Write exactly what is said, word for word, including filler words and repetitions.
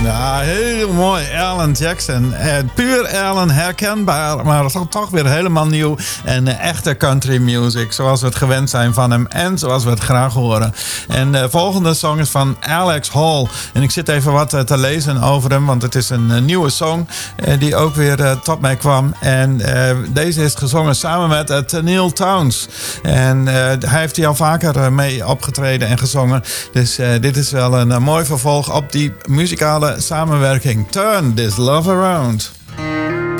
Ja, heel mooi. Alan Jackson. Eh, puur Alan herkenbaar, maar toch weer helemaal nieuw. En eh, echte country music, zoals we het gewend zijn van hem. En zoals we het graag horen. En de volgende song is van Alex Hall. En ik zit even wat uh, te lezen over hem, want het is een uh, nieuwe song uh, die ook weer uh, tot mij kwam. En uh, deze is gezongen samen met uh, Tenille Townes. En uh, hij heeft hier al vaker uh, mee opgetreden en gezongen. Dus uh, dit is wel een uh, mooi vervolg op die muzikale samenwerking. Turn This Love Around.